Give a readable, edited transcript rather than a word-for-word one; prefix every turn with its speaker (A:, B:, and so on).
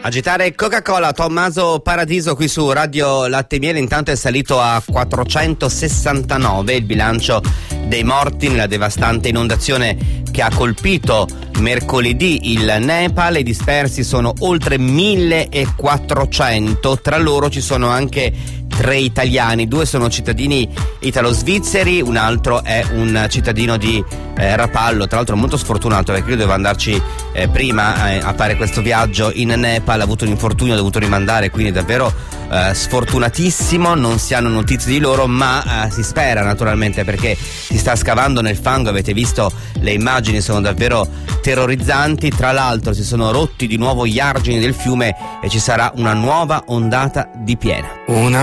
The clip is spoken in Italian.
A: Agitare Coca-Cola, Tommaso Paradiso qui su Radio Latte e Miele. Intanto è salito a 469 il bilancio dei morti nella devastante inondazione che ha colpito mercoledì il Nepal. I dispersi sono oltre 1400, tra loro ci sono anche 3 italiani, 2 sono cittadini italo-svizzeri, un altro è un cittadino di Rapallo, tra l'altro molto sfortunato perché lui doveva andarci prima a fare questo viaggio in Nepal, ha avuto un infortunio, ha dovuto rimandare, quindi davvero sfortunatissimo. Non si hanno notizie di loro, ma si spera naturalmente, perché si sta scavando nel fango. Avete visto le immagini, sono davvero terrorizzanti. Tra l'altro si sono rotti di nuovo gli argini del fiume e ci sarà una nuova ondata di piena.